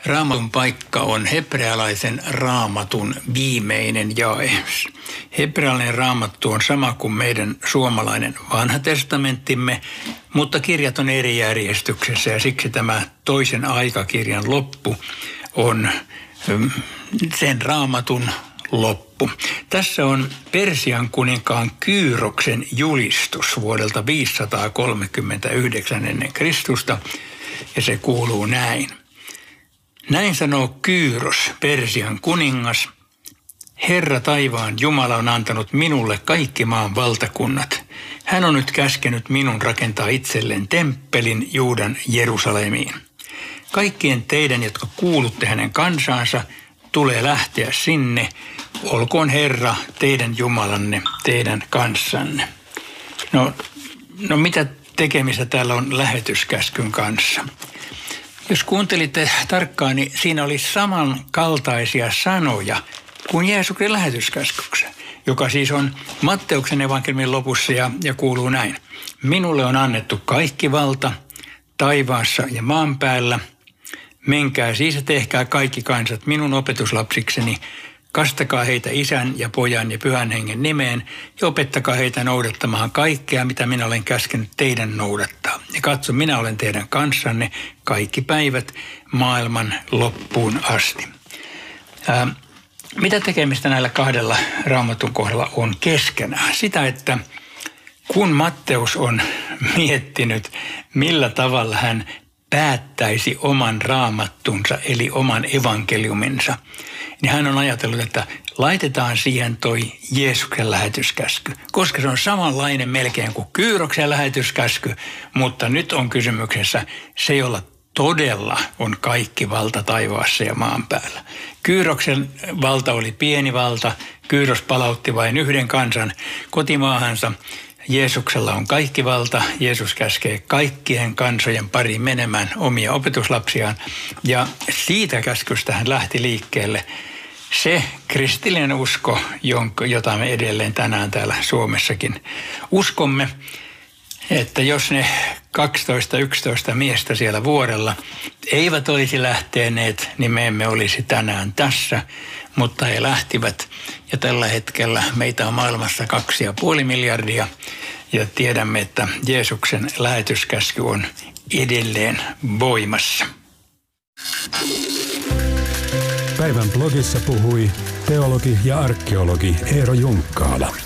Raamatun paikka on hebrealaisen raamatun viimeinen jae. Hebrealainen raamattu on sama kuin meidän suomalainen vanha testamenttimme, mutta kirjat on eri järjestyksessä ja siksi tämä toisen aikakirjan loppu on sen raamatun loppu. Tässä on Persian kuninkaan Kyyroksen julistus vuodelta 539 ennen Kristusta ja se kuuluu näin. Näin sanoo Kyyros, Persian kuningas. Herra taivaan Jumala on antanut minulle kaikki maan valtakunnat. Hän on nyt käskenyt minun rakentaa itselleen temppelin Juudan Jerusalemiin. Kaikkien teidän, jotka kuulutte hänen kansaansa, tulee lähteä sinne. Olkoon Herra teidän Jumalanne, teidän kanssanne. No mitä tekemistä täällä on lähetyskäskyn kanssa? Jos kuuntelitte tarkkaan, niin siinä oli samankaltaisia sanoja kuin Jeesuksen lähetyskäskyksessä, joka siis on Matteuksen evankeliumin lopussa ja kuuluu näin. Minulle on annettu kaikki valta taivaassa ja maan päällä. Menkää siis ja tehkää kaikki kansat minun opetuslapsikseni. Kastakaa heitä Isän ja Pojan ja Pyhän Hengen nimeen ja opettakaa heitä noudattamaan kaikkea, mitä minä olen käskenyt teidän noudattaa. Ja katso, minä olen teidän kanssanne kaikki päivät maailman loppuun asti. Mitä tekemistä näillä kahdella raamatun kohdalla on keskenään? Sitä, että kun Matteus on miettinyt, millä tavalla hän päättäisi oman raamattunsa, eli oman evankeliuminsa, niin hän on ajatellut, että laitetaan siihen toi Jeesuksen lähetyskäsky, koska se on samanlainen melkein kuin Kyyroksen lähetyskäsky, mutta nyt on kysymyksessä se, jolla todella on kaikki valta taivaassa ja maan päällä. Kyyroksen valta oli pieni valta, Kyyros palautti vain yhden kansan kotimaahansa. Jeesuksella on kaikki valta. Jeesus käskee kaikkien kansojen pariin menemään omia opetuslapsiaan. Ja siitä käskystä hän lähti liikkeelle se kristillinen usko, jota me edelleen tänään täällä Suomessakin uskomme, että jos ne 12-11 miestä siellä vuorella eivät olisi lähteneet, niin me emme olisi tänään tässä, mutta he lähtivät. Ja tällä hetkellä meitä on maailmassa 2,5 miljardia ja tiedämme, että Jeesuksen lähetyskäsky on edelleen voimassa. Päivän blogissa puhui teologi ja arkeologi Eero Junkkaala.